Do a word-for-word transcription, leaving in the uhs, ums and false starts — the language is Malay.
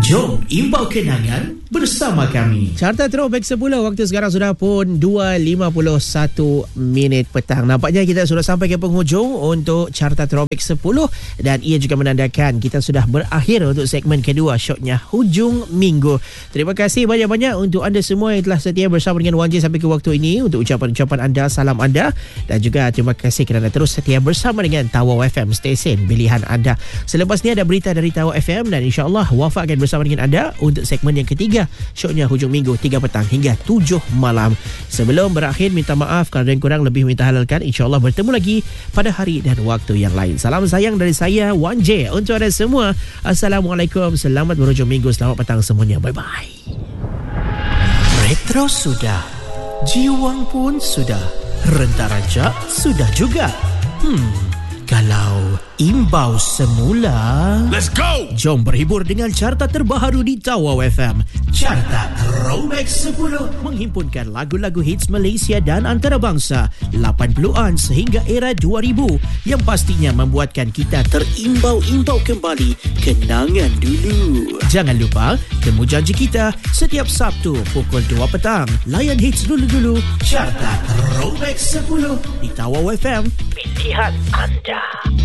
Jom imbau kenangan bersama kami. Carta Throwback sepuluh. Waktu sekarang sudah pun dua lima puluh satu minit petang. Nampaknya kita sudah sampai ke penghujung untuk Carta Throwback sepuluh. Dan ia juga menandakan kita sudah berakhir untuk segmen kedua shotnya Hujung Minggu. Terima kasih banyak-banyak untuk anda semua yang telah setia bersama dengan Wan J sampai ke waktu ini. Untuk ucapan-ucapan anda, salam anda. Dan juga terima kasih kerana terus setia bersama dengan Tawau F M, stesen pilihan anda. Selepas ni ada berita dari Tawau F M. Dan insyaAllah Wafa akan bersama dengan anda untuk segmen yang ketiga shownya Hujung Minggu, tiga petang hingga tujuh malam. Sebelum berakhir, minta maaf kalau ada yang kurang lebih minta halalkan. InsyaAllah bertemu lagi pada hari dan waktu yang lain. Salam sayang dari saya Wan J untuk anda semua. Assalamualaikum, selamat berhujung minggu, selamat petang semuanya. Bye bye. Retro sudah, Jiwang pun sudah, Renta Raja sudah juga. Hmm Kalau imbau semula, let's go! Jom berhibur dengan carta terbaru di Tawau F M. Carta Throwback sepuluh menghimpunkan lagu-lagu hits Malaysia dan antarabangsa lapan puluhan sehingga era dua ribu yang pastinya membuatkan kita terimbau-imbau kembali kenangan dulu. Jangan lupa, temu janji kita setiap Sabtu pukul dua petang. Layan hits dulu-dulu. Carta Throwback sepuluh di Tawau F M, pilihan anda.